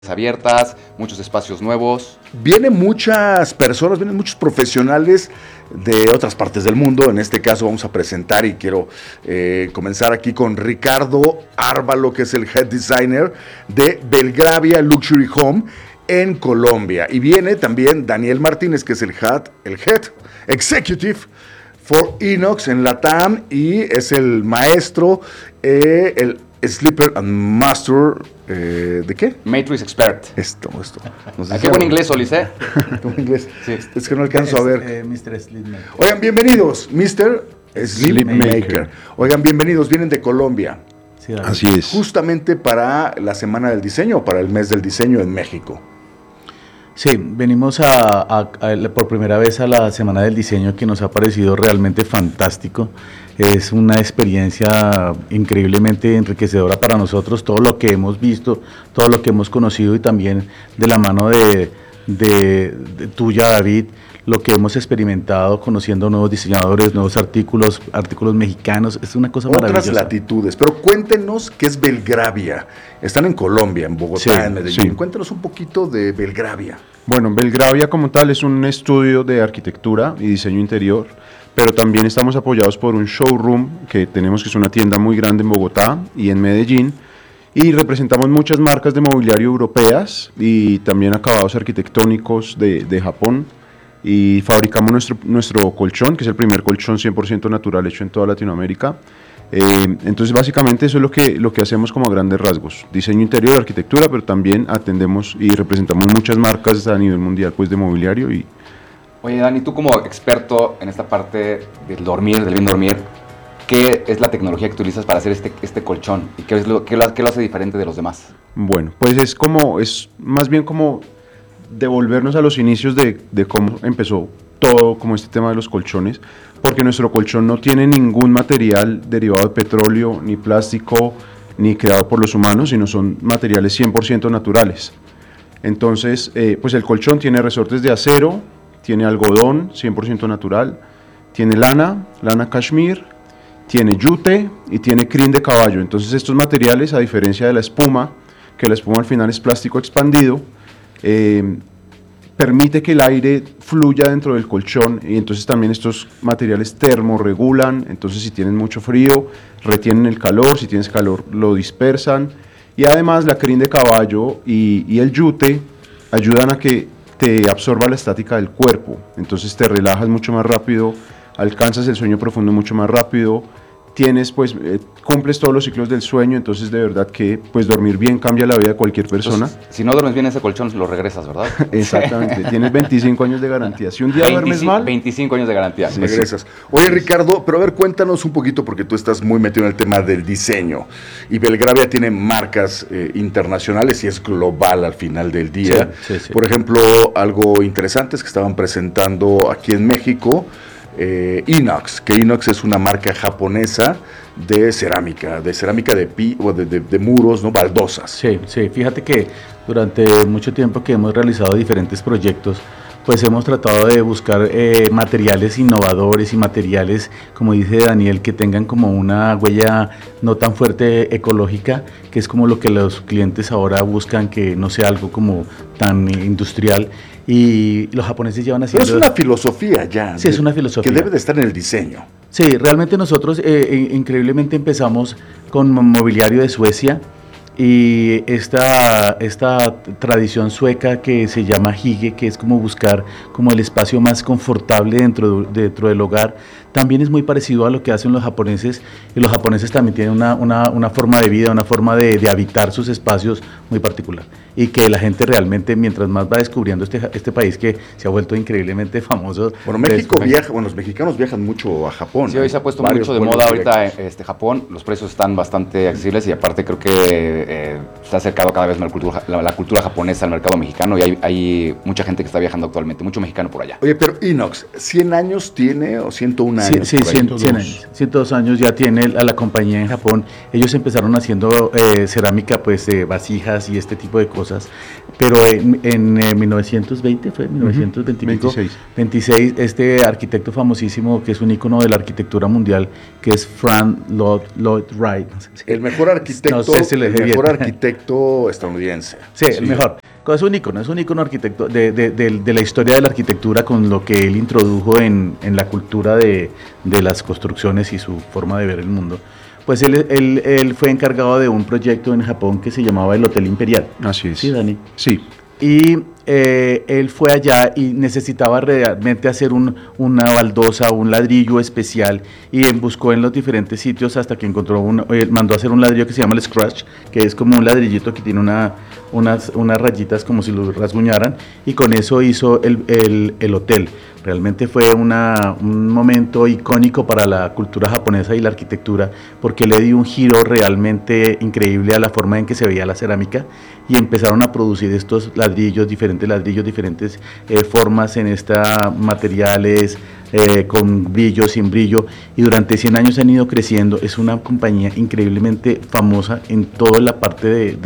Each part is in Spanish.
abiertas, muchos espacios nuevos. Vienen muchas personas, vienen muchos profesionales de otras partes del mundo. En este caso vamos a presentar y quiero comenzar aquí con Ricardo Árvalo, que es el Head Designer de Belgravia Luxury Home en Colombia. Y viene también Daniel Martínez, que es el Head Executive for Inox en Latam y es el maestro, el Sleeper and Master, ¿de qué? Matrix Expert. Esto. Qué buen inglés, Solís, ¿eh? Qué buen inglés. Sí. Es que no alcanzo a ver. Mr. Sleepmaker. Oigan, bienvenidos, Mr. Sleepmaker. Oigan, bienvenidos, vienen de Colombia. Sí, David. Así es. Justamente para la Semana del Diseño, para el mes del diseño en México. Sí, venimos por primera vez a la Semana del Diseño, que nos ha parecido realmente fantástico. Es una experiencia increíblemente enriquecedora para nosotros, todo lo que hemos visto, todo lo que hemos conocido y también de la mano de tuya, David, lo que hemos experimentado conociendo nuevos diseñadores, nuevos artículos mexicanos. Es una cosa maravillosa. Otras latitudes, pero cuéntenos qué es Belgravia. Están en Colombia, en Bogotá, Sí, en Medellín. sí. Cuéntanos un poquito de Belgravia. Bueno, Belgravia como tal es un estudio de arquitectura y diseño interior, pero también estamos apoyados por un showroom que tenemos, que es una tienda muy grande en Bogotá y en Medellín, y representamos muchas marcas de mobiliario europeas y también acabados arquitectónicos de Japón, y fabricamos nuestro colchón, que es el primer colchón 100% natural hecho en toda Latinoamérica. Entonces básicamente eso es lo que hacemos como a grandes rasgos, diseño interior, arquitectura, pero también atendemos y representamos muchas marcas a nivel mundial pues de mobiliario. Oye, Dani, tú como experto en esta parte del dormir, del bien dormir, ¿qué es la tecnología que utilizas para hacer este colchón? ¿Y qué lo hace diferente de los demás? Bueno, pues es más bien como devolvernos a los inicios de cómo empezó todo como este tema de los colchones, porque nuestro colchón no tiene ningún material derivado de petróleo, ni plástico, ni creado por los humanos, sino son materiales 100% naturales. Entonces, pues el colchón tiene resortes de acero, tiene algodón 100% natural, tiene lana cashmere, tiene yute y tiene crin de caballo. Entonces estos materiales, a diferencia de la espuma, que la espuma al final es plástico expandido, permite que el aire fluya dentro del colchón, y entonces también estos materiales termorregulan. Entonces si tienen mucho frío, retienen el calor, si tienes calor lo dispersan, y además la crin de caballo y el yute ayudan a que te absorba la estática del cuerpo, entonces te relajas mucho más rápido, alcanzas el sueño profundo mucho más rápido, cumples todos los ciclos del sueño. Entonces de verdad que pues dormir bien cambia la vida de cualquier persona. Entonces, si no duermes bien ese colchón, lo regresas, ¿verdad? Exactamente, tienes 25 años de garantía. Si un día duermes mal, 25 años de garantía. Sí. Regresas. Oye, Ricardo, pero a ver, cuéntanos un poquito, porque tú estás muy metido en el tema del diseño. Y Belgravia tiene marcas internacionales y es global al final del día. Sí. Por ejemplo, algo interesante es que estaban presentando aquí en México Inox, que Inox es una marca japonesa de cerámica de muros, ¿no? Baldosas. Sí, fíjate que durante mucho tiempo que hemos realizado diferentes proyectos, pues hemos tratado de buscar materiales innovadores y materiales, como dice Daniel, que tengan como una huella no tan fuerte ecológica, que es como lo que los clientes ahora buscan, que no sea algo como tan industrial. Y los japoneses llevan haciendo... Pero es una filosofía ya. Sí, es una filosofía. Que debe de estar en el diseño. Sí, realmente nosotros increíblemente empezamos con mobiliario de Suecia, y esta tradición sueca que se llama hygge, que es como buscar como el espacio más confortable dentro del hogar, también es muy parecido a lo que hacen los japoneses, y los japoneses también tienen una forma de vida, una forma de habitar sus espacios muy particular, y que la gente realmente, mientras más va descubriendo este país que se ha vuelto increíblemente famoso. Bueno, los mexicanos viajan mucho a Japón. Sí, hoy se ha puesto Varios mucho de vuelos moda ahorita directos. Japón. Los precios están bastante accesibles y aparte creo que se ha acercado cada vez más la cultura japonesa al mercado mexicano, y hay mucha gente que está viajando actualmente, mucho mexicano por allá. Oye, pero Inox, ¿100 años tiene o 101 años. Sí, por ahí. 100 años. 102 años ya tiene a la compañía en Japón. Ellos empezaron haciendo cerámica, pues vasijas y este tipo de cosas. Pero en 1920, fue 1920 y pico, 26, este arquitecto famosísimo que es un ícono de la arquitectura mundial, que es Frank Lloyd Wright. El mejor arquitecto, No sé si le dije el mejor bien. arquitecto estadounidense. Sí, el mejor. Es un ícono arquitecto de la historia de la arquitectura, con lo que él introdujo en la cultura de las construcciones y su forma de ver el mundo. Pues él fue encargado de un proyecto en Japón que se llamaba el Hotel Imperial. Así es. Sí, Dani. Sí. Y él fue allá y necesitaba realmente hacer una baldosa, un ladrillo especial, y buscó en los diferentes sitios hasta que encontró mandó a hacer un ladrillo que se llama el Scratch, que es como un ladrillito que tiene unas rayitas como si lo rasguñaran, y con eso hizo el hotel. Realmente fue un momento icónico para la cultura japonesa y la arquitectura, porque le dio un giro realmente increíble a la forma en que se veía la cerámica, y empezaron a producir estos ladrillos, diferentes formas en materiales, con brillo, sin brillo, y durante 100 años han ido creciendo. Es una compañía increíblemente famosa en toda la parte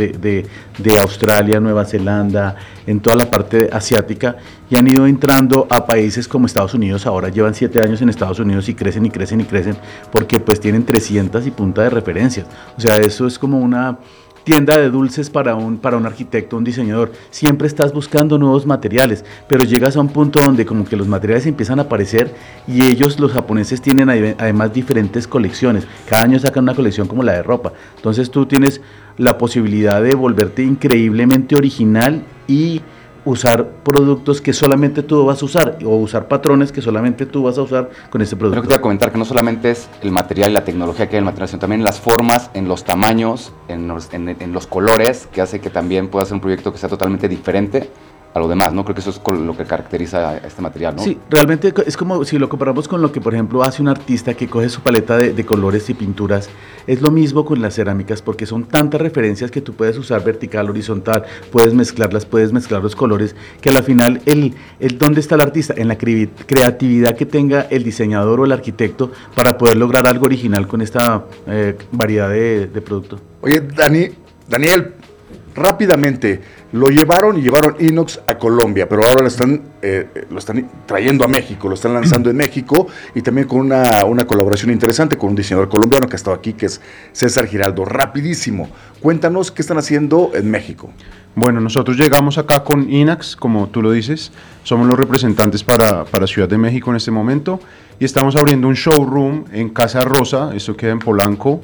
de Australia, Nueva Zelanda, en toda la parte asiática, y han ido entrando a países como Estados Unidos. Ahora llevan 7 años en Estados Unidos y crecen, porque pues tienen 300 y punta de referencias. O sea, eso es como una tienda de dulces para un arquitecto, un diseñador. Siempre estás buscando nuevos materiales, pero llegas a un punto donde como que los materiales empiezan a aparecer, y los japoneses tienen además diferentes colecciones. Cada año sacan una colección como la de ropa. Entonces tú tienes la posibilidad de volverte increíblemente original y usar productos que solamente tú vas a usar, o usar patrones que solamente tú vas a usar con ese producto. Creo que te voy a comentar que no solamente es el material y la tecnología que hay en el material, sino también las formas, en los tamaños, en los colores, que hace que también pueda ser un proyecto que sea totalmente diferente a lo demás, ¿no? Creo que eso es lo que caracteriza a este material, ¿no? Sí, realmente es como si lo comparamos con lo que, por ejemplo, hace un artista que coge su paleta de colores y pinturas. Es lo mismo con las cerámicas, porque son tantas referencias que tú puedes usar vertical, horizontal, puedes mezclar los colores, que al final, ¿dónde está el artista? En la creatividad que tenga el diseñador o el arquitecto para poder lograr algo original con esta variedad de productos. Oye, Daniel, rápidamente, lo llevaron inox a Colombia, pero ahora lo están trayendo a México, lo están lanzando en México, y también con una colaboración interesante con un diseñador colombiano que ha estado aquí, que es César Giraldo. Rapidísimo, cuéntanos qué están haciendo en México. Bueno, nosotros llegamos acá con INAX, como tú lo dices, somos los representantes para Ciudad de México en este momento, y estamos abriendo un showroom en Casa Rosa, esto queda en Polanco.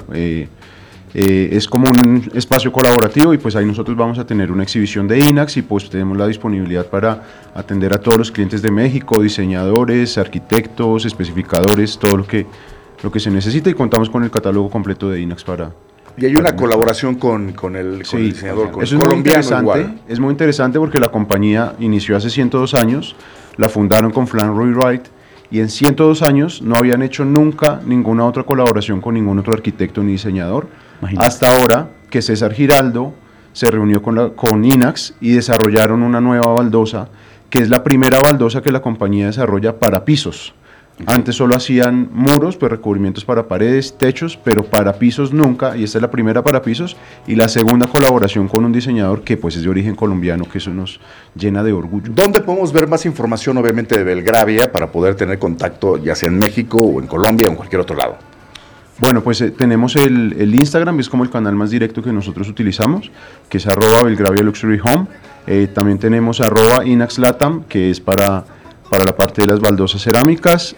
Es como un espacio colaborativo, y pues ahí nosotros vamos a tener una exhibición de INAX, y pues tenemos la disponibilidad para atender a todos los clientes de México, diseñadores, arquitectos, especificadores, todo lo que se necesita, y contamos con el catálogo completo de INAX Y hay una colaboración con el diseñador, con eso el colombiano igual. Es muy interesante porque la compañía inició hace 102 años, la fundaron con Frank Lloyd Wright, y en 102 años no habían hecho nunca ninguna otra colaboración con ningún otro arquitecto ni diseñador. Imagínate. Hasta ahora que César Giraldo se reunió con INAX y desarrollaron una nueva baldosa, que es la primera baldosa que la compañía desarrolla para pisos. Antes solo hacían muros, pues recubrimientos para paredes, techos, pero para pisos nunca, y esta es la primera para pisos, y la segunda colaboración con un diseñador que pues es de origen colombiano, que eso nos llena de orgullo. ¿Dónde podemos ver más información, obviamente, de Belgravia, para poder tener contacto, ya sea en México o en Colombia o en cualquier otro lado? Bueno, pues tenemos el Instagram, es como el canal más directo que nosotros utilizamos, que es @BelgraviaLuxuryHome. También tenemos @InaxLatam, que es para la parte de las baldosas cerámicas,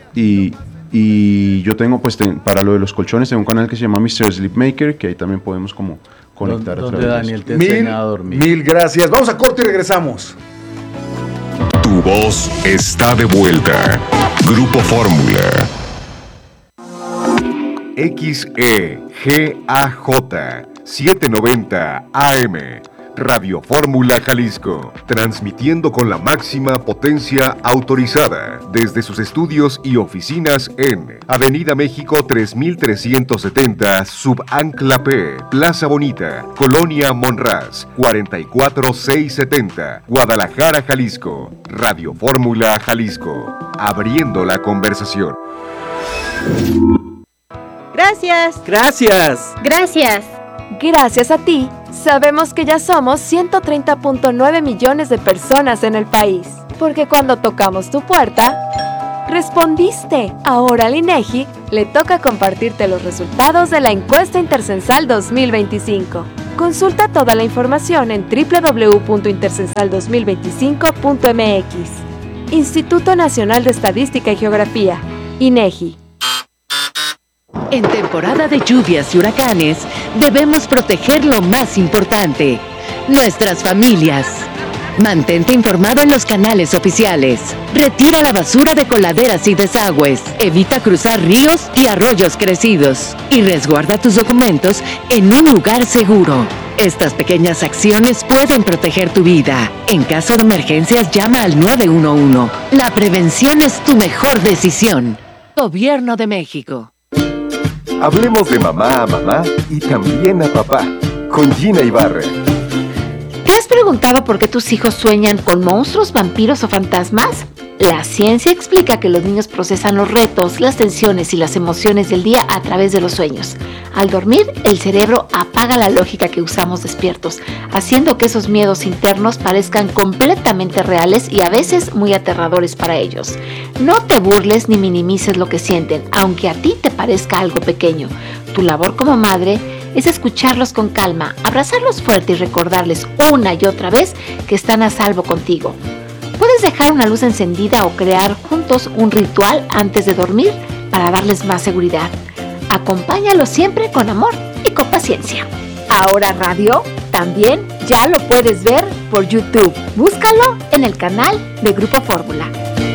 y yo tengo para lo de los colchones, tengo un canal que se llama Mr. Sleepmaker, que ahí también podemos como conectar a través de Daniel te enseña a dormir. Mil gracias. Vamos a corte y regresamos. Tu voz está de vuelta. Grupo Fórmula. XEGAJ 790 AM. Radio Fórmula Jalisco, transmitiendo con la máxima potencia autorizada desde sus estudios y oficinas en Avenida México 3370, Subancla P, Plaza Bonita, Colonia Monraz, 44670, Guadalajara, Jalisco. Radio Fórmula Jalisco, abriendo la conversación. Gracias. Gracias. Gracias. Gracias a ti, sabemos que ya somos 130.9 millones de personas en el país. Porque cuando tocamos tu puerta, respondiste. Ahora al INEGI le toca compartirte los resultados de la encuesta Intercensal 2025. Consulta toda la información en www.intercensal2025.mx. Instituto Nacional de Estadística y Geografía, INEGI. En temporada de lluvias y huracanes, debemos proteger lo más importante, nuestras familias. Mantente informado en los canales oficiales. Retira la basura de coladeras y desagües. Evita cruzar ríos y arroyos crecidos. Y resguarda tus documentos en un lugar seguro. Estas pequeñas acciones pueden proteger tu vida. En caso de emergencias, llama al 911. La prevención es tu mejor decisión. Gobierno de México. Hablemos de mamá a mamá y también a papá, con Gina Ibarra. ¿Te has preguntado por qué tus hijos sueñan con monstruos, vampiros o fantasmas? La ciencia explica que los niños procesan los retos, las tensiones y las emociones del día a través de los sueños. Al dormir, el cerebro apaga la lógica que usamos despiertos, haciendo que esos miedos internos parezcan completamente reales y a veces muy aterradores para ellos. No te burles ni minimices lo que sienten, aunque a ti te parezca algo pequeño. Tu labor como madre es escucharlos con calma, abrazarlos fuerte y recordarles una y otra vez que están a salvo contigo. Puedes dejar una luz encendida o crear juntos un ritual antes de dormir para darles más seguridad. Acompáñalos siempre con amor y con paciencia. Ahora Radio también ya lo puedes ver por YouTube. Búscalo en el canal de Grupo Fórmula.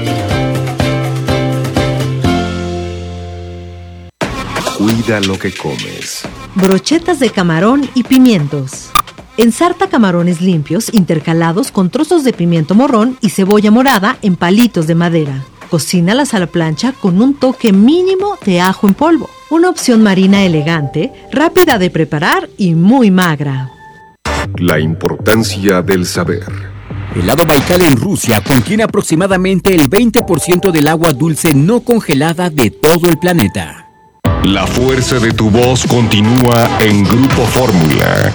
Cuida lo que comes. Brochetas de camarón y pimientos. Ensarta camarones limpios intercalados con trozos de pimiento morrón y cebolla morada en palitos de madera. Cocínalas a la plancha con un toque mínimo de ajo en polvo. Una opción marina elegante, rápida de preparar y muy magra. La importancia del saber. El lago Baikal en Rusia contiene aproximadamente el 20% del agua dulce no congelada de todo el planeta. La fuerza de tu voz continúa en Grupo Fórmula.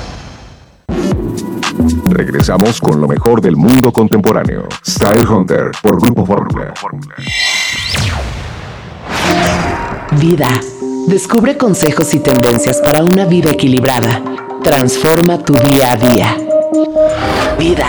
Regresamos con lo mejor del mundo contemporáneo. Style Hunter por Grupo Fórmula. Vida. Descubre consejos y tendencias para una vida equilibrada. Transforma tu día a día. Vida.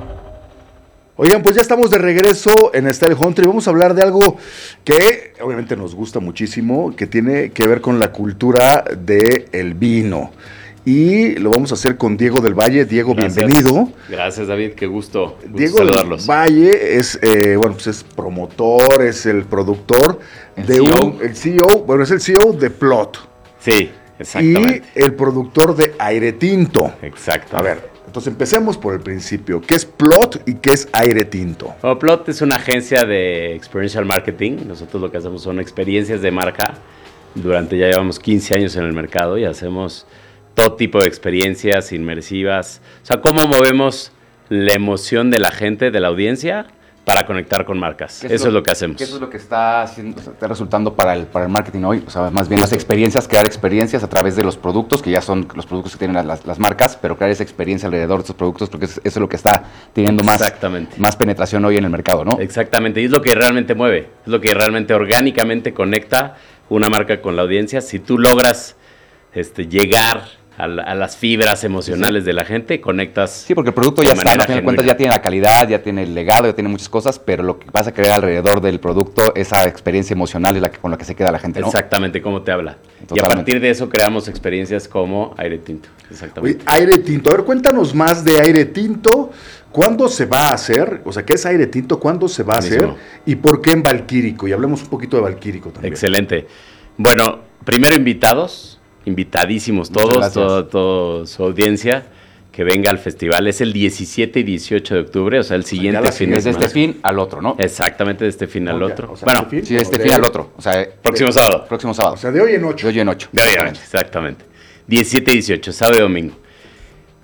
Oigan, pues ya estamos de regreso en Style Hunter y vamos a hablar de algo que obviamente nos gusta muchísimo, que tiene que ver con la cultura del vino. Y lo vamos a hacer con Diego del Valle. Diego, gracias. Bienvenido. Gracias, David, qué gusto Diego saludarlos. Del Valle es, pues es promotor, es el productor, el CEO de Plot. Sí, exactamente. Y el productor de Aire Tinto. Exacto. A ver, entonces empecemos por el principio. ¿Qué es Plot y qué es Aire Tinto? Bueno, Plot es una agencia de experiential marketing. Nosotros lo que hacemos son experiencias de marca. Ya llevamos 15 años en el mercado y hacemos todo tipo de experiencias inmersivas. O sea, cómo movemos la emoción de la gente, de la audiencia, para conectar con marcas. Eso es lo que hacemos. Eso es lo que está resultando para el marketing hoy. O sea, más bien las experiencias, crear experiencias a través de los productos, que ya son los productos que tienen las marcas, pero crear esa experiencia alrededor de estos productos, porque eso es lo que está teniendo más penetración hoy en el mercado, ¿no? Exactamente, y es lo que realmente mueve, es lo que realmente orgánicamente conecta una marca con la audiencia. Si tú logras llegar a las fibras emocionales de la gente, conectas. Sí, porque el producto ya está, a fin de cuentas ya tiene la calidad, ya tiene el legado, ya tiene muchas cosas, pero lo que vas a crear alrededor del producto, esa experiencia emocional es con la que se queda la gente, ¿no? Exactamente, cómo te habla. Totalmente. Y a partir de eso creamos experiencias como Aire Tinto. Exactamente. Oye, Aire Tinto, a ver, cuéntanos más de Aire Tinto. ¿Cuándo se va a hacer? O sea, ¿qué es Aire Tinto? ¿Cuándo se va a hacer? ¿Y por qué en Valquírico? Y hablemos un poquito de Valquírico también. Excelente. Bueno, primero invitadísimos todos, toda su audiencia, que venga al festival. Es el 17 y 18 de octubre, o sea, el siguiente fin de semana. De este fin al otro, ¿no? Exactamente, de este fin al otro. O sea, bueno, sí, de este fin al otro. O sea, próximo sábado. O sea, de hoy en 8. De hoy en 8. Exactamente. 17 y 18, sábado y domingo.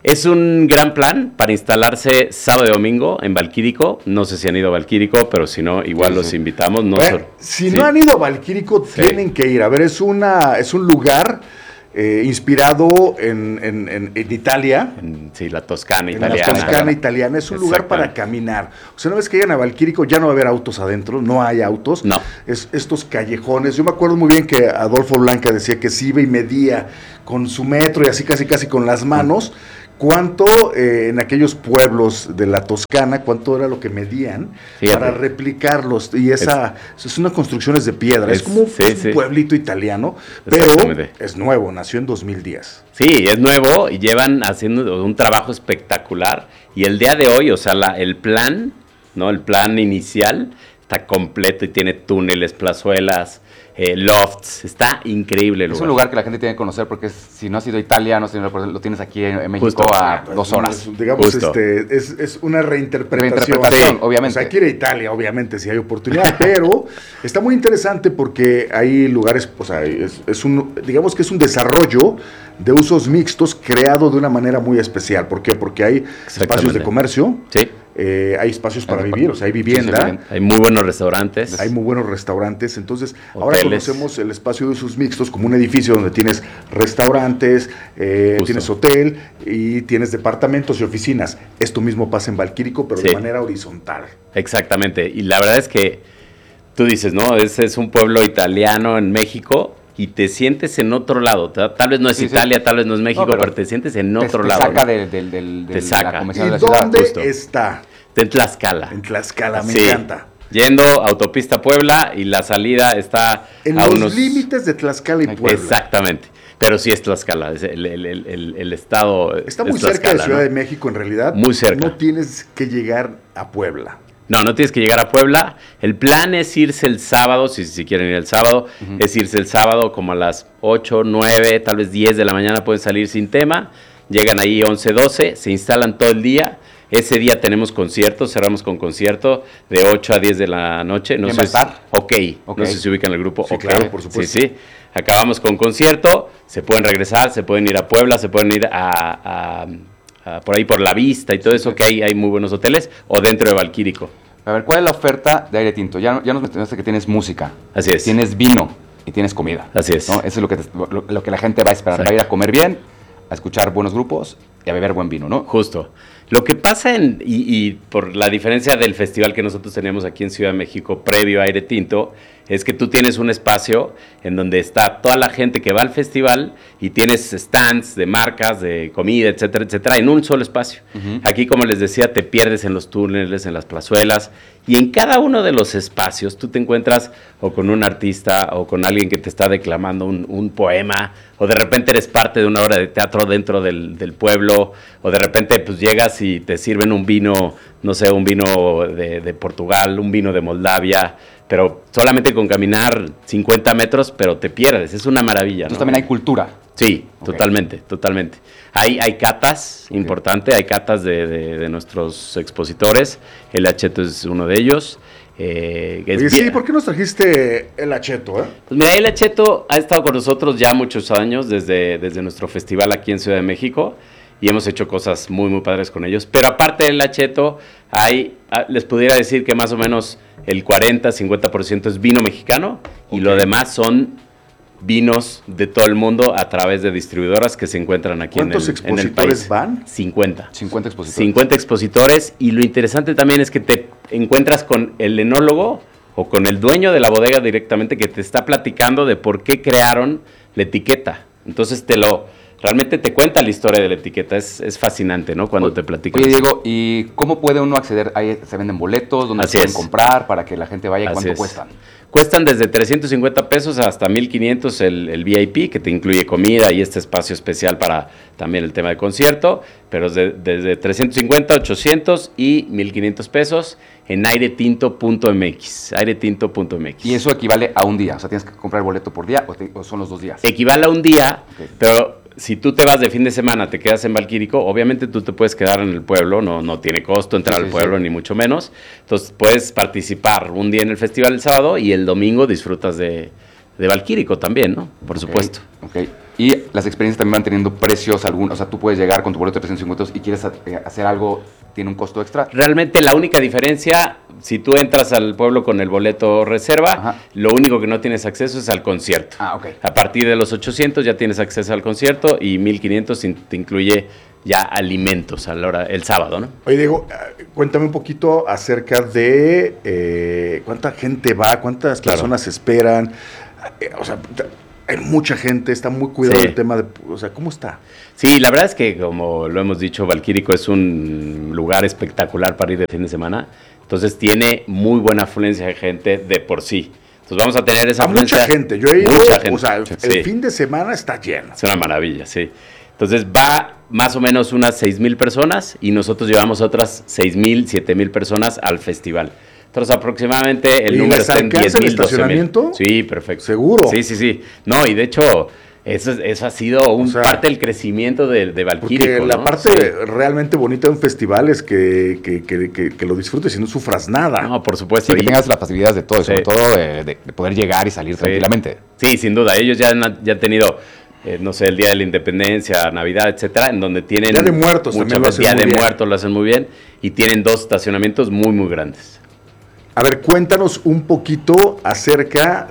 Es un gran plan para instalarse sábado y domingo en Valquírico. No sé si han ido a Valquírico, pero si no, igual los invitamos. Si no han ido a Valquírico, tienen que ir. A ver, es un lugar inspirado en Italia. La Toscana italiana. La Toscana italiana. Es un lugar para caminar. O sea, una vez que llegan a Valquírico, ya no va a haber autos adentro, no hay autos. No. Es estos callejones. Yo me acuerdo muy bien que Adolfo Blanca decía que se iba y medía con su metro y así casi con las manos. ¿Cuánto en aquellos pueblos de la Toscana, cuánto era lo que medían para replicarlos? Y es una construcción de piedra, es como un pueblito italiano, pero es nuevo, nació en 2010. Sí, es nuevo y llevan haciendo un trabajo espectacular. Y el día de hoy, o sea, el plan, ¿no? El plan inicial está completo y tiene túneles, plazuelas, lofts, está increíble el lugar. Es un lugar que la gente tiene que conocer porque si no has ido a Italia, lo tienes aquí en México justo a 2 horas. Digamos, es una reinterpretación, obviamente. O sea, hay que ir a Italia, obviamente, si hay oportunidad, pero está muy interesante porque hay lugares, o sea, digamos que es un desarrollo de usos mixtos creado de una manera muy especial. ¿Por qué? Porque hay espacios de comercio. Sí. Hay espacios para vivir, o sea, hay vivienda. Hay muy buenos restaurantes. Entonces, ahora conocemos el espacio de usos mixtos como un edificio donde tienes restaurantes, tienes hotel y tienes departamentos y oficinas. Esto mismo pasa en Valquírico, pero de manera horizontal. Exactamente, y la verdad es que tú dices, ¿no? Es un pueblo italiano en México y te sientes en otro lado. Tal vez no es Italia, tal vez no es México, pero te sientes en otro lado. Te saca ¿no? te saca. La convención de la ciudad. ¿Dónde está? Está en Tlaxcala. En Tlaxcala, me encanta. Yendo autopista Puebla y la salida está en los límites de Tlaxcala y Puebla. Exactamente. Pero sí es Tlaxcala, es el estado. Está muy cerca de Ciudad de México, en realidad. Muy cerca. No tienes que llegar a Puebla. No tienes que llegar a Puebla. El plan es irse el sábado, si quieren ir el sábado, es irse el sábado como a las 8, 9, tal vez 10 de la mañana pueden salir sin tema. Llegan ahí 11, 12, se instalan todo el día. Ese día tenemos conciertos, cerramos con concierto de 8 a 10 de la noche. ¿Quién va a estar? Okay. No sé si se ubican en el grupo. Sí, claro, por supuesto. Sí. Acabamos con concierto, se pueden regresar, se pueden ir a Puebla, se pueden ir por ahí por La Vista y todo eso, que hay muy buenos hoteles, o dentro de Valquírico. A ver, ¿cuál es la oferta de Aire Tinto? Ya nos mencionaste que tienes música. Así es. Tienes vino y tienes comida. Así es. ¿no? Eso es lo que la gente va a esperar. Va a ir a comer bien, a escuchar buenos grupos y a beber buen vino, ¿no? Justo. Lo que pasa y por la diferencia del festival que nosotros tenemos aquí en Ciudad de México previo a Aire Tinto, es que tú tienes un espacio en donde está toda la gente que va al festival y tienes stands de marcas, de comida, etcétera, en un solo espacio. Aquí, como les decía, te pierdes en los túneles, en las plazuelas, y en cada uno de los espacios tú te encuentras o con un artista o con alguien que te está declamando un poema, o de repente eres parte de una obra de teatro dentro del pueblo, o de repente pues llegas y te sirven un vino, no sé, un vino de Portugal, un vino de Moldavia, pero solamente con caminar 50 metros, pero te pierdes, es una maravilla. Entonces ¿no? también hay cultura. Sí, totalmente. Hay catas, importante, hay catas de nuestros expositores, el Acheto es uno de ellos. ¿Por qué nos trajiste el Acheto? Pues mira, el Acheto ha estado con nosotros ya muchos años, desde nuestro festival aquí en Ciudad de México, y hemos hecho cosas muy, muy padres con ellos. Pero aparte del Acheto, les pudiera decir que más o menos el 40-50% es vino mexicano, y lo demás son vinos de todo el mundo a través de distribuidoras que se encuentran aquí en el país. ¿Cuántos expositores van? 50. 50 expositores. 50 expositores, y lo interesante también es que te encuentras con el enólogo o con el dueño de la bodega directamente, que te está platicando de por qué crearon la etiqueta. Entonces realmente te cuenta la historia de la etiqueta, es fascinante, ¿no? Cuando te platican. Oye, Diego, ¿y cómo puede uno acceder? Ahí se venden boletos, ¿dónde se pueden comprar para que la gente vaya? ¿Cuánto cuestan? Cuestan desde 350 pesos hasta 1,500 el VIP, que te incluye comida y este espacio especial para también el tema de concierto, pero desde 350, 800 y 1,500 pesos en airetinto.mx, airetinto.mx. ¿Y eso equivale a un día? O sea, ¿tienes que comprar el boleto por día o son los 2 días? Equivale a un día, pero si tú te vas de fin de semana, te quedas en Valquírico, obviamente tú te puedes quedar en el pueblo, no tiene costo entrar al pueblo, ni mucho menos. Entonces puedes participar un día en el festival el sábado y el domingo disfrutas de Valquírico también, ¿no? Por supuesto. Okay. Y las experiencias también van teniendo precios algunos. O sea, tú puedes llegar con tu boleto de 350 y quieres hacer algo, tiene un costo extra. Realmente la única diferencia, si tú entras al pueblo con el boleto reserva, Ajá. lo único que no tienes acceso es al concierto. Ah, ok. A partir de los 800 ya tienes acceso al concierto y 1500 te incluye ya alimentos a la hora, el sábado, ¿no? Oye, Diego, cuéntame un poquito acerca de cuánta gente va, cuántas personas esperan. O sea, hay mucha gente, está muy cuidado el tema de... O sea, ¿cómo está? Sí, la verdad es que, como lo hemos dicho, Valquírico es un lugar espectacular para ir de fin de semana. Entonces tiene muy buena afluencia de gente de por sí. Entonces vamos a tener esa afluencia. Mucha gente. Yo he ido, mucha gente. O sea, el fin de semana está lleno. Es una maravilla, sí. Entonces va más o menos unas 6,000 personas y nosotros llevamos otras 6,000, 7,000 personas al festival. Entonces aproximadamente el número está en 10,000, 12,000. Sí, perfecto. ¿Seguro? Sí. No, y de hecho eso ha sido parte del crecimiento de Valquírico. Porque la parte realmente bonita de un festival es que lo disfrutes y no sufras nada. No, por supuesto. Sí, que tengas las facilidades de todo, sobre todo de poder llegar y salir tranquilamente. Sí, sin duda. Ellos ya han tenido... no sé, el Día de la Independencia, Navidad, etcétera, en donde tienen... Día de Muertos también lo hacen muy bien. Día de Muertos lo hacen muy bien y tienen 2 estacionamientos muy, muy grandes. A ver, cuéntanos un poquito acerca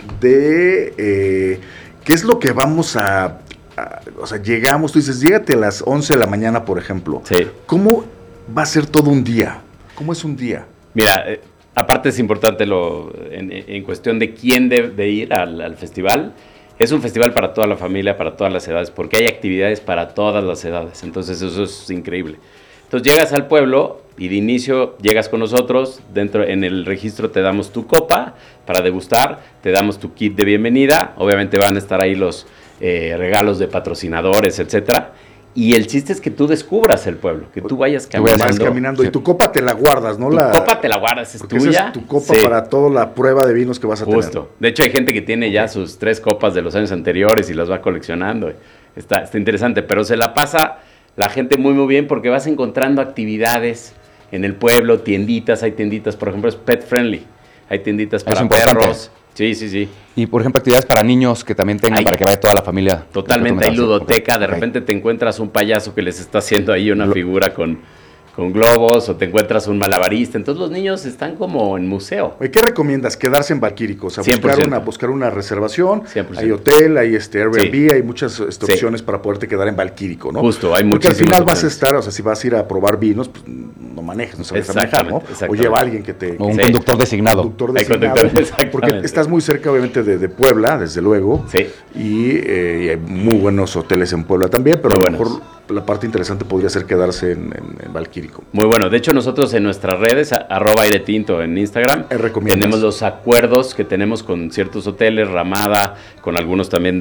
de qué es lo que vamos o sea, llegamos, tú dices, llégate a las 11 de la mañana, por ejemplo. Sí. ¿Cómo va a ser todo un día? ¿Cómo es un día? Mira, aparte es importante en cuestión de quién debe ir al festival. Es un festival para toda la familia, para todas las edades, porque hay actividades para todas las edades. Entonces eso es increíble. Entonces llegas al pueblo y de inicio llegas con nosotros. En el registro te damos tu copa para degustar, te damos tu kit de bienvenida. Obviamente van a estar ahí los regalos de patrocinadores, etcétera. Y el chiste es que tú descubras el pueblo, que tú vayas caminando. Sí. Y tu copa te la guardas, ¿no? Tu copa te la guardas, es tuya. Esa es tu copa para toda la prueba de vinos que vas a tener. De hecho, hay gente que tiene ya sus 3 copas de los años anteriores y las va coleccionando. Está interesante, pero se la pasa la gente muy, muy bien porque vas encontrando actividades en el pueblo, tienditas. Hay tienditas, por ejemplo, es pet friendly. Hay tienditas para perros. Sí. Y, por ejemplo, actividades para niños que también tengan para que vaya toda la familia. Totalmente, hay ludoteca, de repente te encuentras un payaso que les está haciendo ahí una figura con globos, o te encuentras un malabarista. Entonces los niños están como en museo. ¿Qué recomiendas? Quedarse en Valquírico, o sea, buscar una reservación. 100%. Hay hotel, hay Airbnb, hay muchas opciones para poderte quedar en Valquírico, ¿no? Justo, hay muchísimas. Porque al final opciones. vas a estar, o sea, si vas a ir a probar vinos, pues no manejes, no sabes manejar, ¿no? O lleva a alguien que te... O un conductor designado. Porque estás muy cerca, obviamente, de Puebla, desde luego. Sí. Y hay muy buenos hoteles en Puebla también, pero a lo mejor la parte interesante podría ser quedarse en Valquírico. Muy bueno. De hecho, nosotros en nuestras redes, @airetinto en Instagram, tenemos los acuerdos que tenemos con ciertos hoteles, Ramada, con algunos también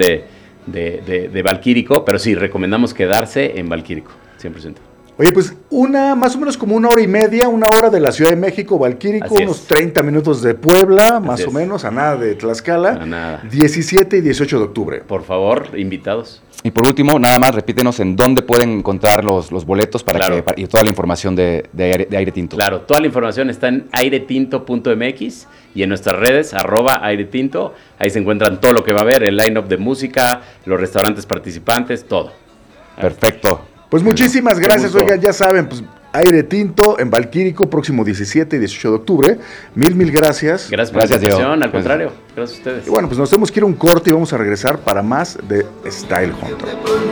de Valquírico, pero sí, recomendamos quedarse en Valquírico, 100%. Oye, pues más o menos como 1 hora y media, 1 hora de la Ciudad de México, Valquírico, unos 30 minutos de Puebla, más o menos, a nada de Tlaxcala, A nada. 17 y 18 de octubre. Por favor, invitados. Y por último, nada más, repítenos en dónde pueden encontrar los boletos y toda la información de Aire Tinto. Claro, toda la información está en airetinto.mx y en nuestras redes, @airetinto. Ahí se encuentran todo lo que va a haber, el line-up de música, los restaurantes participantes, todo. Perfecto. Pues muchísimas gracias, oigan, ya saben, pues Aire Tinto en Valquírico, próximo 17 y 18 de octubre. Mil gracias. Gracias por la invitación, al contrario, gracias a ustedes. Y bueno, pues nos tenemos que ir a un corte y vamos a regresar para más de Style Hunter.